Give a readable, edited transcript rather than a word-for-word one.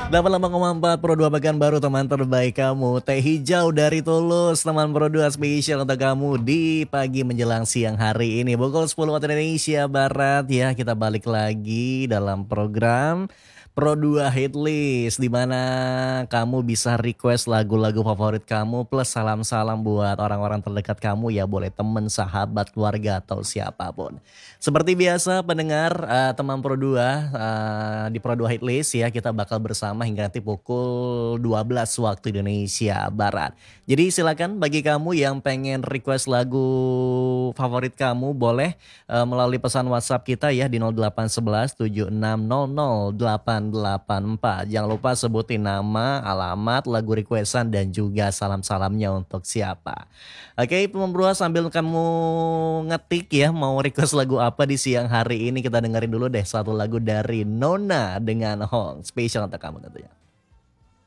88,4 Pro 2 pekan baru teman terbaik kamu. Teh hijau dari Tulus teman Pro 2 spesial untuk kamu di pagi menjelang siang hari ini. Pukul 10 waktu Indonesia Barat ya, kita balik lagi dalam program Pro 2 Hit List, di mana kamu bisa request lagu-lagu favorit kamu plus salam-salam buat orang-orang terdekat kamu ya, boleh temen, sahabat, keluarga atau siapapun. Seperti biasa pendengar teman Pro 2 di Pro 2 Hit List ya, kita bakal bersama hingga nanti pukul 12 waktu Indonesia Barat. Jadi silakan bagi kamu yang pengen request lagu favorit kamu boleh melalui pesan WhatsApp kita ya di 0811 7600 884. Jangan lupa sebutin nama, alamat, lagu requestan dan juga salam-salamnya untuk siapa. Oke, pemberdua sambil kamu ngetik ya mau request lagu apa di siang hari ini, kita dengerin dulu deh satu lagu dari Nona dengan Hong. Spesial untuk kamu tentunya.